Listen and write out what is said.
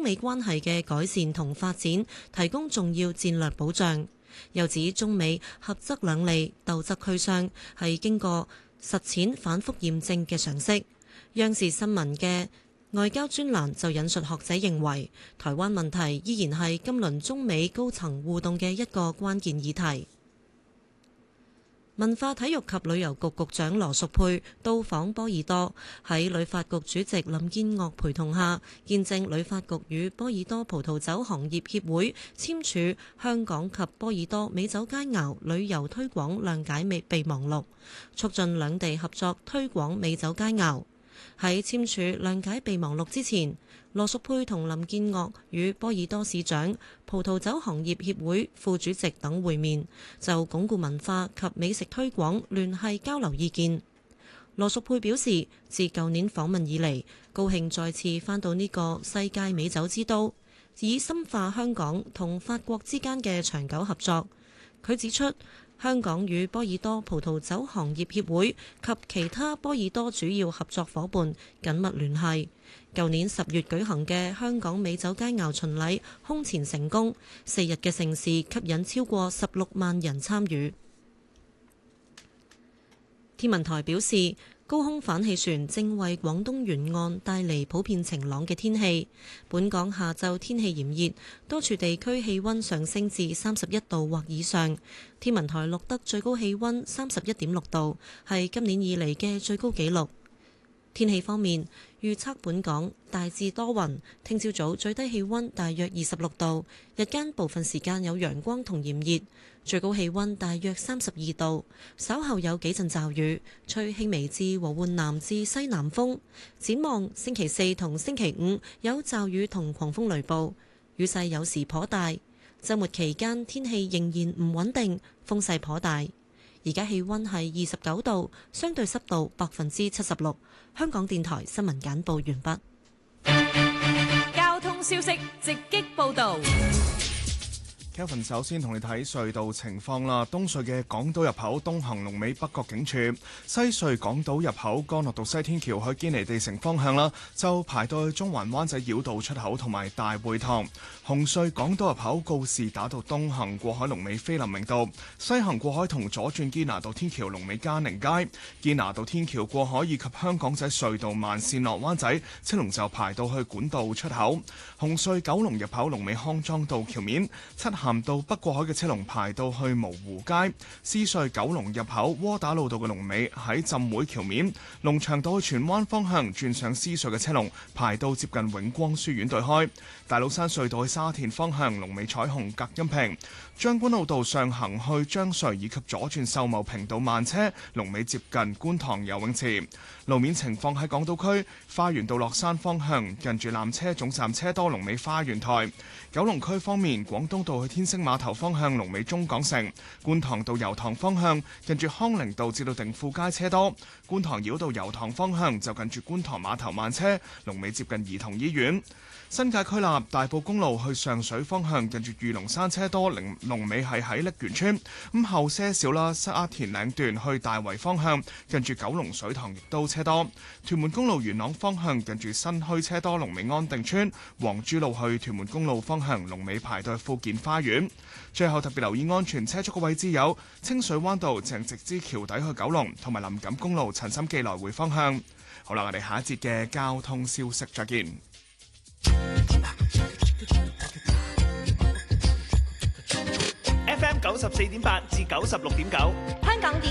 美關係嘅改善同發展提供重要戰略保障。又指中美合則兩利，鬥則俱傷，係經過實踐反覆驗證嘅常識。央視新聞嘅外交專欄就引述學者認為，台灣問題依然係今輪中美高層互動嘅一個關鍵議題。文化體育及旅遊局局長羅淑佩到訪波爾多，喺旅發局主席林建岳陪同下，見證旅發局與波爾多葡萄酒行業協會簽署香港及波爾多美酒佳肴旅遊推廣諒解備忘錄，促進兩地合作推廣美酒佳肴。喺簽署諒解備忘錄之前，羅淑佩同林建岳與波爾多市長、葡萄酒行業協會副主席等會面，就鞏固文化及美食推廣聯繫交流意見。羅淑佩表示，自舊年訪問以嚟，高興再次返到呢個世界美酒之都，以深化香港同法國之間嘅長久合作。佢指出，香港與波爾多葡萄酒行業協會及其他波爾多主要合作伙伴緊密聯繫。舊年10月舉行嘅香港美酒佳肴巡禮空前成功，4日嘅盛事吸引超過16萬人參與。天文台表示，高空反氣旋正為廣東沿岸帶嚟普遍晴朗嘅天氣。本港下晝天氣炎熱，多處地區氣溫上升至31度或以上。天文台錄得最高氣溫31.6度，係今年以嚟嘅最高紀錄。天氣方面，預測本港大致多雲，聽朝早最低氣溫大約26度，日間部分時間有陽光同炎熱，最高氣溫大約32度。稍後有幾陣驟雨，吹輕微至和緩南至西南風。展望星期4同星期5有驟雨同狂風雷暴，雨勢有時頗大。週末期間天氣仍然唔穩定，風勢頗大。而家氣溫係29度，相對濕度76%。香港電台新聞簡報完畢。交通消息直擊報導。 Kevin 首先同你睇隧道情況啦。東隧嘅港島入口東行龍尾北角警署，西隧港島入口干諾道西天橋去堅尼地城方向啦，就排到去中環灣仔繞道出口同埋大會堂。紅隧港島入口告士打道東行過海龍尾菲林明道，西行過海同左轉堅拿道天橋龍尾嘉寧街。堅拿道天橋過海以及香港仔隧道慢線落灣仔車龍就排到去管道出口。紅隧九龍入口龍尾康莊道橋面，漆咸道北過海嘅車龍排到去蕪湖街。獅隧九龍入口窩打老道嘅龍尾喺浸會橋面。龍翔道去荃灣方向轉上獅隧嘅車龍排到接近永光書院對開。大老山隧道去沙田方向龍尾彩虹隔音屏。將軍澳道上行去將隧以及左轉秀茂坪道慢車龍尾接近觀塘游泳池。路面情況喺港島區花園道落山方向近住纜車總站車多龍尾花園台。九龍區方面，廣東道去天星碼頭方向龍尾中港城。觀塘道油塘方向近住康寧道至到定富街車多。觀塘繞道油塘方向就近住觀塘碼頭慢車龍尾接近兒童醫院。新界區立大埔公路去上水方向近住御龍山車多，龍尾係喺瀝源村。咁後些少啦，沙田嶺段去大圍方向近住九龍水塘亦都車多。屯門公路元朗方向近住新墟車多，龍尾安定村。黃珠路去屯門公路方向龍尾排到富健花園。最後特別留意安全車速嘅位置有清水灣道鄭直之橋底去九龍，同埋林錦公路陳心記來回方向。好啦，我哋下一節嘅交通消息再見。 FM 94.8至96.9，香港電